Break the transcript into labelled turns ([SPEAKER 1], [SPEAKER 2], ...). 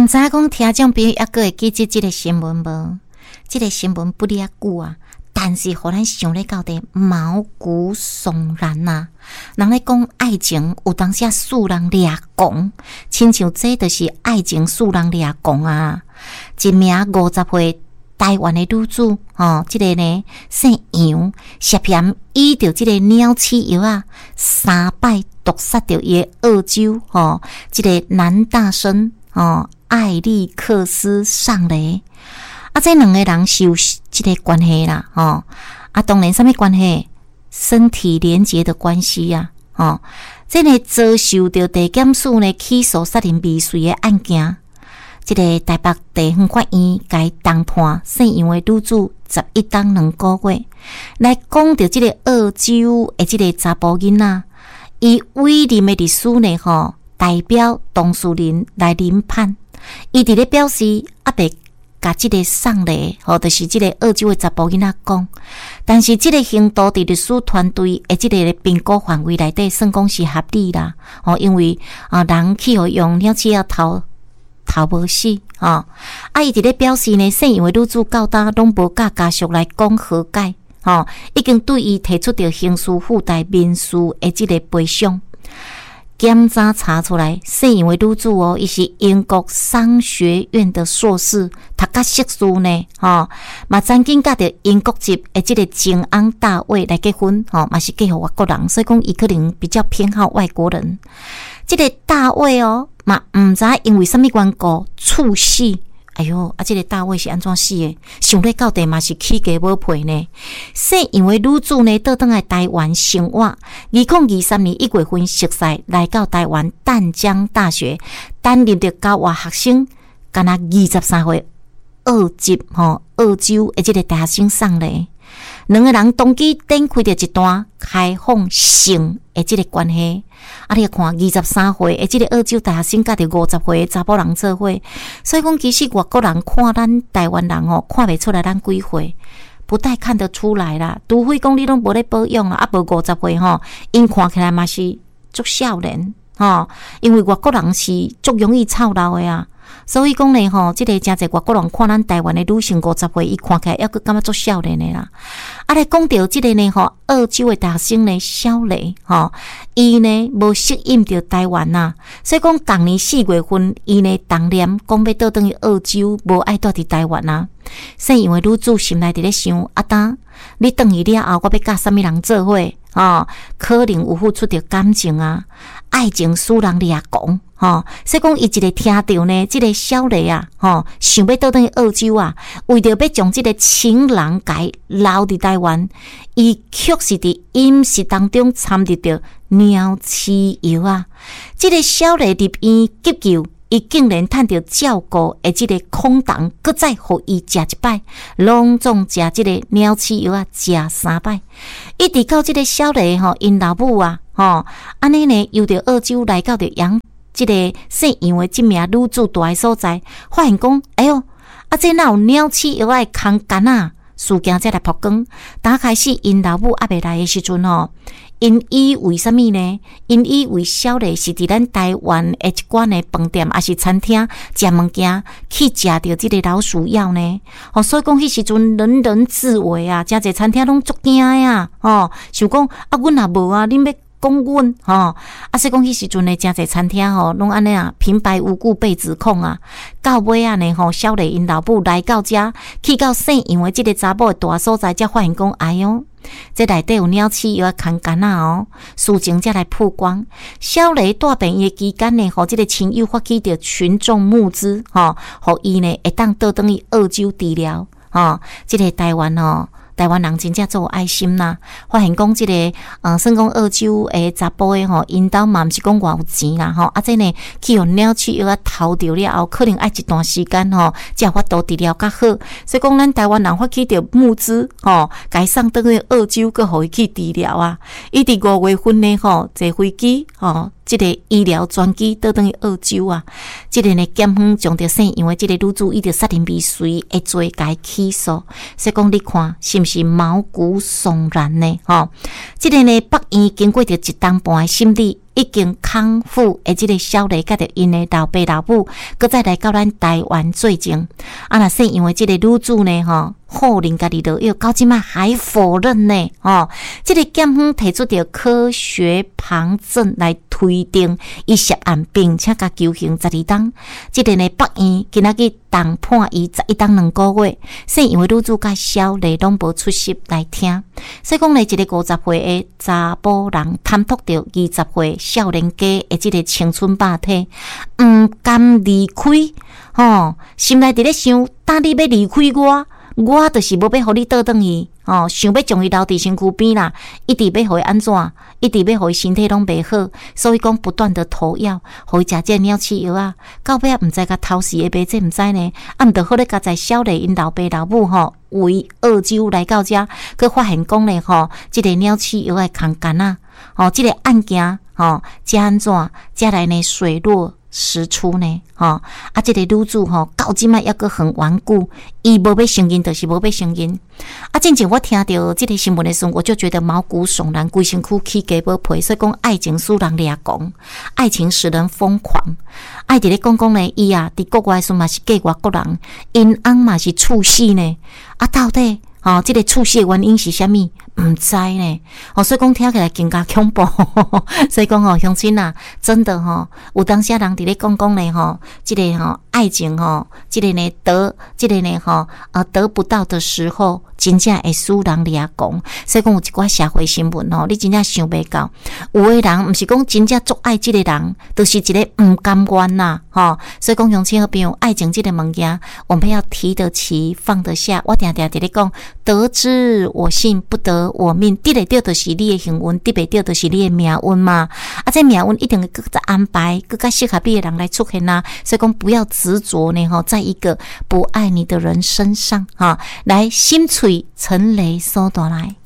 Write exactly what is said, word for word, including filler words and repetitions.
[SPEAKER 1] 毋知影讲听众朋友抑个会记即即个新闻无？即、这个新闻不哩啊久啊，但是互咱想咧到底毛骨悚然呐、啊。人咧讲爱情，有当时啊树人掠狂，亲像这就是爱情树人掠狂啊。一名五十岁台湾的女子，哦，即、这个呢姓杨，涉嫌依着即个鸟鼠药啊，三摆毒杀着伊的澳洲，哦，即、这个男大生，哦，艾利克斯上雷。啊，这两个人是有即个关系啦，哦，啊，当然什么关系？身体连结的关系呀、啊，哦，这个遭受到地检署呢起诉杀人未遂的案件。这个台北地方法院该当判姓杨的女子十一当两个月，来讲到这个澳洲的这个查甫囡仔，伊委任的律师呢，吼代表当事人来临判，伊伫咧表示啊，得甲这个送礼，吼，就是这个澳洲的查甫囡仔讲，但是这个行动伫律师团队的这个评估范围内底，算讲是合理啦，哦，因为啊，人去互用鸟鼠药头。头无死啊！啊，伊伫咧表示呢，姓杨的女子到呾拢无甲家属来讲和解，吼、哦，已经对伊提出着刑事附带民事的即个赔偿。检查查出来，姓杨的女子哦，伊是英国商学院的硕士，读甲硕士呢，吼、哦，嘛曾经甲着英国籍的即个静安大卫来结婚，吼、哦，嘛是嫁互外国人，所以讲伊可能比较偏好外国人。这个大卫哦，嘛毋知因为什么缘故猝死。哎哟，啊，这个大卫是安怎死的？想咧到底嘛是起家无配呢？姓杨的女子呢，倒转来台湾生活。二零二三年一月份熟识，来到台湾淡江大学担任着教外学生，敢若二十三岁澳籍吼澳洲的这个大学生送礼。两个人当机展开着一段开放性的这个关系，啊，你看二十三岁的这个澳洲大学生甲着五十岁的查甫人做伙，所以讲其实外国人看咱台湾人哦，看袂出来咱几岁，不太看得出来啦。除非讲你拢无咧保养啦，啊，无五十岁吼，因看起来嘛是足少年吼，因为外国人是足容易操劳的啊。所以讲呢，吼，即、这个真侪外国人看咱台湾的女性五十岁，伊看起来抑佫感觉足少年的啦。啊，来讲到即个呢，吼，澳洲的大学生呢，小雷，吼，伊呢无适应着台湾呐，所以讲同年四月份，伊呢当念讲要倒转去澳洲，无爱住伫台湾呐。姓杨的女子心内伫咧想，啊，当你转去了后，我要甲啥物人做伙？哦，可能有付出着感情啊，爱情使人掠狂。吼，所以讲伊一个听到呢，即、这个小雷啊，吼，想要倒转去澳洲啊，为着要将即个情人改留伫台湾，伊确实伫饮食当中掺入着鸟鼠药啊。即、这个小雷入院急救，伊竟然趁着照顾的即个空档，搁再互伊食一摆，拢总食即个鸟鼠药啊，食三摆，一直到即个小雷吼，因老母啊，吼，安尼呢，由着澳洲来到着洋。这个姓杨的这名女子住的所在，发现讲，哎哟，啊，这哪有鸟鼠药的空间啊？事件才来曝光。打开始因老母还未来的时阵吼，因以为什么呢？因以为小雷是伫咱台湾的一馆的饭店，还是餐厅食物件去食到这个老鼠药呢？哦，所以讲迄时阵人人自危啊，真侪餐厅拢足惊呀！哦，想讲啊，阮也无啊，恁要。讲阮吼，啊，说讲迄时阵呢，真侪餐厅吼，拢安尼啊，平白无故被指控啊。到尾啊呢，吼，小雷因老母来到遮，去到姓杨的即个查某的大所在，才发现讲，哎哟，这内底有鸟鼠药的空间啊哦，事情才来曝光。小雷带病的期间呢，吼，即个亲友发起着群众募资，吼，互伊呢会当倒转去澳洲治疗，吼，即个台湾吼。台湾人真正做有爱心啦，发现讲即、这个，呃，算讲澳洲诶查甫诶吼，因兜嘛毋是讲偌有钱啦吼，啊，这呢去用鸟鼠药啊偷着了后，可能爱一段时间吼，才有法度治疗较好。所以讲，咱台湾人发起着募资吼，该送倒去澳洲，佮互伊去治疗啊。伊伫五月份呢吼，坐飞机吼。这个医疗专机倒转去澳洲啊，这个呢检方将着姓杨的这个女子以着杀人未遂的罪该起诉，所以讲你看是不是毛骨悚然呢？吼、哦，这个呢北院经过着一当半的审理， 已经康复的这个小丽甲着因的老爸老母，搁再来到咱台湾做情。啊，若是因为这个女主呢，吼。后人家己都要到即卖还否认呢？哦，这个检方提出着科学旁证来推定伊涉案，并且甲求刑十二档。这个呢，北院今仔日重判伊十一档两个月，是因为女主甲小丽拢无出席来听。所以讲呢，一个五十岁的查甫人贪图着二十岁少年家的这个青春肉体，毋甘离开，吼、哦，心内伫咧想，当你要离开我。我就是要要互你倒转去，哦，想要将伊留伫身躯边啦，一直要互伊安怎，一直要互伊身体拢袂好，所以讲不断的投药，互伊食这鸟鼠药啊，到尾毋知甲偷死的白这毋知呢，啊，毋着好咧甲在小丽因老爸老母吼，为澳洲来到遮，佮发现讲咧吼，即、这个鸟鼠药的空间啊，哦，即、这个案件吼，遮安怎，遮来呢水落实出呢，吼、哦、啊！这个女主吼、哦，到即卖抑个很顽固，伊无要承认，就是无要承认。啊，之前我听到这个新闻的时候，我就觉得毛骨悚然，规身躯起鸡毛皮。所以讲，爱情使人抓狂，爱情使人疯狂。爱伫咧讲讲呢，伊啊，伫国外时嘛是嫁外国人，因翁嘛是处死呢。啊，到底？哦，这个猝死的原因是啥物？唔知呢。哦，所以讲听起来更加恐怖。所以讲哦，乡亲啊，真的吼，有当时人伫咧讲讲呢吼，这个吼爱情吼，这个呢得，这个呢吼呃得不到的时候，真正会使人抓狂。所以讲有一寡社会新闻吼，你真正想袂到，有的人毋是讲真正足爱这个人，就是一个唔甘愿呐，吼。所以讲乡亲好朋友，爱情这个物件，我们要提得起，放得下。我定定伫咧讲。得之我幸，不得我命。得来到就是你的幸运，得袂到就是你的命运嘛。啊，这命运一定会更加安排，更加适合你的人来出现啊。所以讲不要执着呢，哈，在一个不爱你的人身上哈，来心碎成雷所带来。